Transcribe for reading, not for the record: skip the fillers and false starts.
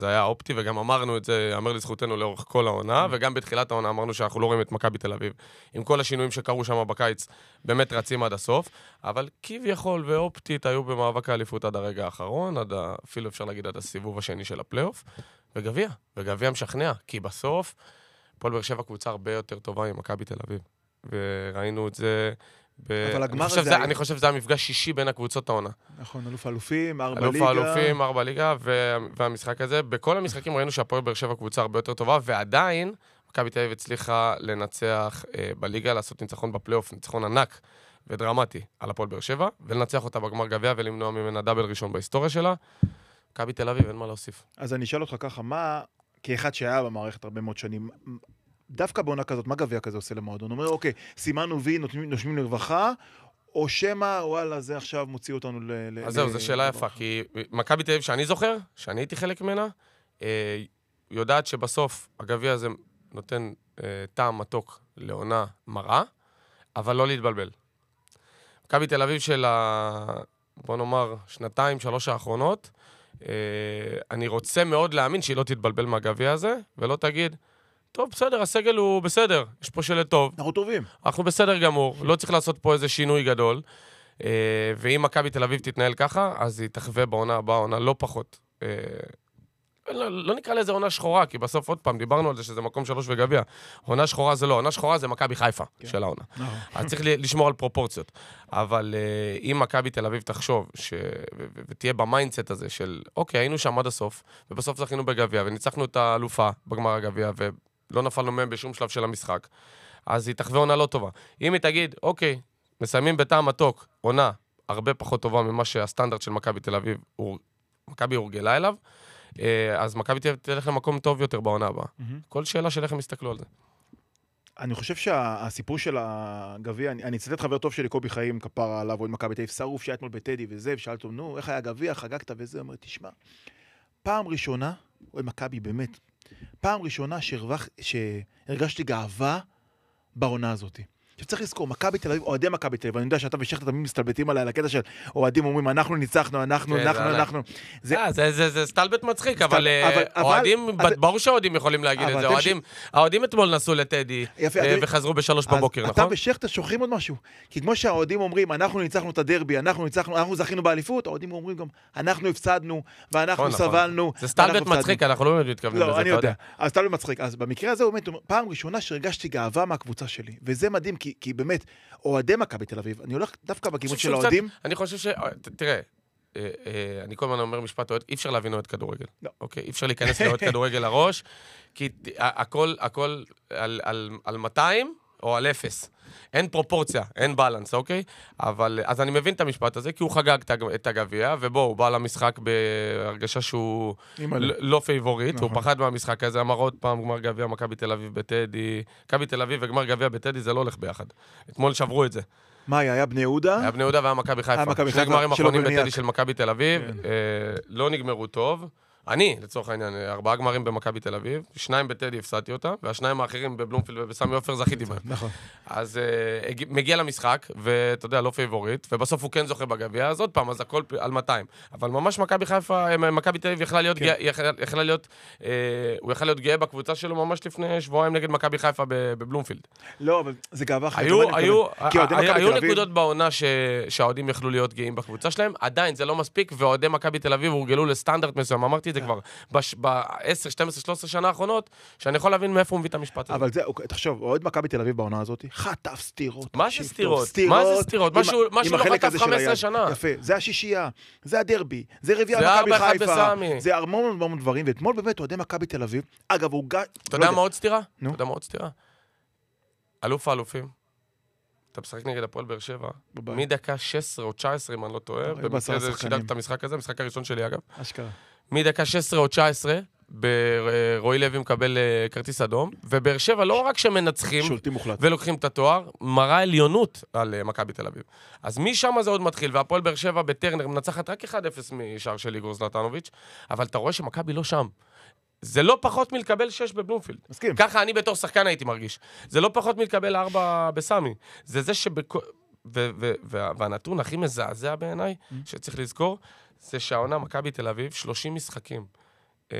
זה היה אופטי, וגם אמרנו את זה, אמר לזכותנו לאורך כל העונה, וגם בתחילת העונה אמרנו שאנחנו לא רואים את מכבי תל אביב. עם כל השינויים שקרו שם בקיץ, באמת רצים עד הסוף, אבל כביכול ואופטית היו במאבק האליפות עד הרגע האחרון, אפילו אפשר להגיד עד הסיבוב השני של הפלייאוף, וגביע משכנע, כי בסוף, הפועל באר שבע קבוצה הרבה יותר טובה ממכבי תל אביב, וראינו את זה אבל הגמר הזה... אני חושב שזה המפגש שישי בין הקבוצות העונה. נכון, אלוף האלופים, 4 ליגה. אלוף האלופים, 4 ליגה, והמשחק הזה, בכל המשחקים ראינו שהפועל באר שבע קבוצה הרבה יותר טובה, ועדיין, מכבי תל אביב הצליחה לנצח בליגה, לעשות ניצחון בפלייאוף, ניצחון ענק ודרמטי על הפועל באר שבע, ולנצח אותה בגמר גביע ולמנוע ממנה דאבל ראשון בהיסטוריה שלה. מכבי תל אביב, אין מה להוסיף. אז אני אשאל אותך ככה, מה, כאחד שהיה במערכת הרבה מאוד שנים, דווקא בעונה כזאת, מה גביע כזה עושה למועדון? אומר, אוקיי, סימנו וי, נושמים לרווחה, או שמה, וואלה, זה עכשיו מוציא אותנו אז זהו, זו שאלה יפה, כי מכבי תל אביב שאני זוכר, שאני הייתי חלק ממנה, יודעת שבסוף הגביע הזה נותן טעם מתוק לעונה מראה, אבל לא להתבלבל. מכבי תל אביב של בוא נאמר, 2-3 האחרונות, אני רוצה מאוד להאמין שהיא לא תתבלבל מהגביע הזה, ולא תגיד, טוב, בסדר, הסגל הוא בסדר, יש פה שלט טוב. אנחנו טובים. אנחנו בסדר גמור, לא צריך לעשות פה איזה שינוי גדול, ואם מכבי תל אביב תתנהל ככה, אז היא תחווה בעונה הבאה, עונה לא פחות. לא נקרא לזה עונה שחורה, כי בסוף עוד פעם דיברנו על זה שזה מקום 3 וגביע. עונה שחורה זה לא, עונה שחורה זה מכבי חיפה של העונה. אז צריך לשמור על פרופורציות. אבל אם מכבי תל אביב תחשוב, ותהיה במיינדסט הזה של, אוקיי, היינו שם עד הסוף, ובסוף זכינו בגביע, וניצחנו את האלופה בגמר הגביע, ולא נפלנו מהם בשום שלב של המשחק, אז היא תחווה עונה לא טובה. אם היא תגיד, אוקיי, מסיימים בטעם מתוק, עונה הרבה פחות טובה ממה שהסטנדרט של מכבי תל אביב, מכבי הורגלה אליו, אז מכבי תלך למקום טוב יותר בעונה הבאה. כל שאלה של איך הם יסתכלו על זה. אני חושב שהסיפור של הגביע, אני אצטט חבר טוב שלי, קובי חיים, כפרה עליו, עוד מכבי תל אביב, שרוף שהיה אתמול בטדי וזה, ושאלתו, נו, איך היה הגביע, חגגת וזה, אומר, תשמע, פעם ראשונה, עוד מכבי באמת, פעם ראשונה שהרגשתי גאווה בעונה הזאת. שצריך לזכור, מכבי תל אביב, אוהדי מכבי תל אביב, אני יודע שאתה ושכת תמיד מסתלבטים עליי, על הקטע של אוהדים אומרים, אנחנו ניצחנו, אנחנו. זה סטלבט מצחיק, אבל אוהדים, ברור שהאוהדים יכולים להגיד את זה, האוהדים אתמול נסעו לטדי, וחזרו ב3 בבוקר, נכון? אתה ושכת שוכחים עוד משהו, כי כמו שהאוהדים אומרים, אנחנו ניצחנו את הדרבי, אנחנו זכינו באליפות, האוהדים אומרים גם, אנחנו הפסדנו, ואנחנו סבלנו. זה סטלבט מצחיק, אנחנו לא מתכוונים לזה, אני יודע, אז סטלבט מצחיק. אז במקרה הזה, פעם ראשונה שהרגשתי גאווה מהקבוצה שלי, וזה מדהים, כי באמת, אוהדי מכבי תל אביב, אני הולך דווקא בכיוון של האוהדים. אני חושב תראה, אני כל הזמן אומר משפט, אי אפשר להבין אוהד כדורגל. אוקיי? אי אפשר להיכנס לאוהד כדורגל לראש, כי הכל על 200 או על 0. אין פרופורציה, אין בלנס, אוקיי? אבל, אז אני מבין את המשפט הזה, כי הוא חגג את הגביע, ובו, הוא בא למשחק בהרגשה שהוא לא פייבוריט, הוא פחד מהמשחק הזה, אמר עוד פעם, גמר גביע, מכבי תל אביב בטדי, מכבי תל אביב וגמר גביע בטדי, זה לא הולך ביחד. אתמול שברו את זה. מה היה בני יהודה? היה בני יהודה והיה מכבי חיפה. שני גמרים האחרונים בטדי של מכבי תל אביב, לא נגמרו טוב. אני, לצורך העניין, 4 גמרים במכבי תל אביב, 2 בטדי הפסדתי אותה, והשניים האחרים בבלומפילד ובסמי עופר זכיתי בהם. נכון. אז מגיע למשחק, ואתה יודע, לא פייבוריט, ובסוף הוא כן זוכה בגביע, אז עוד פעם, אז הכל על 200. אבל ממש מכבי חיפה, מכבי תל אביב יכלה להיות גאה בקבוצה שלו ממש לפני שבועיים נגד מכבי חיפה בבלומפילד. לא, אבל זה גאווה אחרת. היו נקודות בעונה שהאוהדים יכלו להיות גאים בקבוצה שלהם, עדיין זה לא מספיק, ואוהדי מכבי תל אביב הורגלו לסטנדרט מסוים. אמרתי את זה כבר ב-10, 12, 13 שנה האחרונות, שאני יכול להבין מאיפה הוא מביא את המשפט הזה. אבל זה, תחשוב, אוהד מכבי תל אביב בעונה הזאת, חטף סטירות. מה זה סטירות? מה זה סטירות? משהו לא חטף 15 שנה. יפה, זה השישייה, זה הדרבי, זה רביע מכבי חיפה, זה המון דברים, ואתמול באמת אוהדי מכבי תל אביב, אגב, הוא אתה יודע מה עוד סטירה? אלוף האלופים. אתה משחק נגד הפועל באר שבע, מדקה 16 או 19, אם אני לא טועה, במקרה זה שידרתי את המשחק הזה, המשחק הראשון שלי אגב. אשכרה. מדקה 16 או 19, רועי לוי מקבל כרטיס אדום, ובאר שבע לא רק שמנצחים ולוקחים את התואר, מראה עליונות על מכבי תל אביב. אז משם זה עוד מתחיל, והפועל באר שבע בטרנר מנצחת רק 1-0 משער של איגור זלטנוביץ', אבל אתה רואה שמכבי לא שם. זה לא פחות מלקבל 6 בבלומפילד. מסכים. ככה אני בתור שחקן הייתי מרגיש. זה לא פחות מלקבל 4 בסמי. זה והנתון הכי מזעזע בעיניי, שצריך לזכור, זה שהעונה מכבי תל אביב, 30 משחקים.